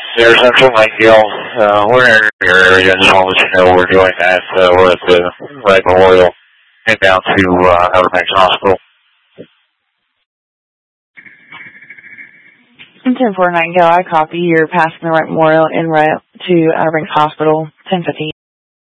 Air Central Nightingale. We're in your area. Just want to let you know we're doing that. We're at the Wright Memorial and down to Outer Banks Hospital. 10-4 Nightingale, I copy. You're passing the Wright Memorial en route to Outer Banks Hospital, 10:15.